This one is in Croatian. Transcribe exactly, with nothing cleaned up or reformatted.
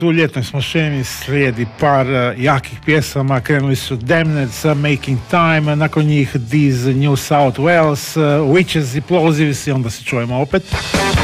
U ljetnoj smo šemi, slijedi par uh, jakih pjesama. Krenuli su Damned sa Making Time, nakon njih These New South Wales, uh, Witches i Plosives, i onda se čujemo opet.